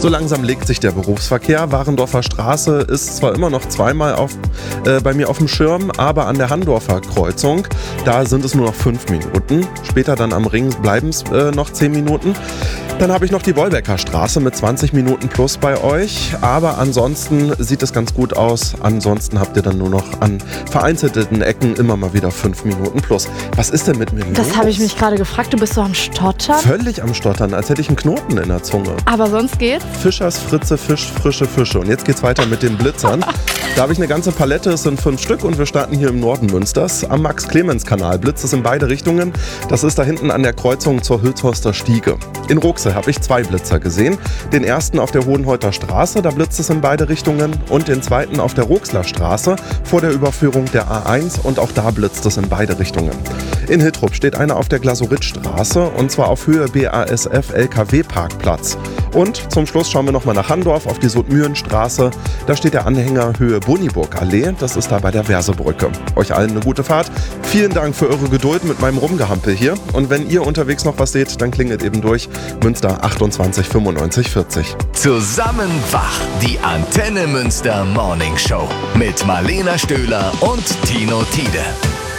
So langsam legt sich der Berufsverkehr. Warendorfer Straße ist zwar immer noch zweimal bei mir auf dem Schirm, aber an der Handorfer Kreuzung, da sind es nur noch 5 Minuten. Später dann am Ring bleiben es noch 10 Minuten. Dann habe ich noch die Wolbecker Straße mit 20 Minuten plus bei euch. Aber ansonsten sieht es ganz gut aus. Ansonsten habt ihr dann nur noch an vereinzelten Ecken immer mal wieder 5 Minuten plus. Was ist denn mit mir los? Das habe ich mich gerade gefragt. Du bist so am Stottern? Völlig am Stottern, als hätte ich einen Knoten in der Zunge. Aber sonst geht's? Fischers Fritze Fisch, frische Fische. Und jetzt geht's weiter mit den Blitzern. Da habe ich eine ganze Palette, es sind 5 Stück und wir starten hier im Norden Münsters. Am Max-Clemens-Kanal blitzt es in beide Richtungen. Das ist da hinten an der Kreuzung zur Hülshorster Stiege. In Ruxel habe ich 2 Blitzer gesehen. Den ersten auf der Hohenhäuter Straße, da blitzt es in beide Richtungen. Und den zweiten auf der Ruxler Straße vor der Überführung der A1 und auch da blitzt es in beide Richtungen. In Hiltrup steht einer auf der Glasuritstraße und zwar auf Höhe BASF LKW-Parkplatz. Und zum Schluss schauen wir nochmal nach Handorf auf die Sudmühlenstraße. Da steht der Anhänger Höhe Boniburg-Allee. Das ist da bei der Versebrücke. Euch allen eine gute Fahrt. Vielen Dank für eure Geduld mit meinem Rumgehampel hier. Und wenn ihr unterwegs noch was seht, dann klingelt eben durch. Münster 28 95 40. Zusammen wach. Die Antenne Münster Morning Show mit Marlena Stöhler und Tino Tiede.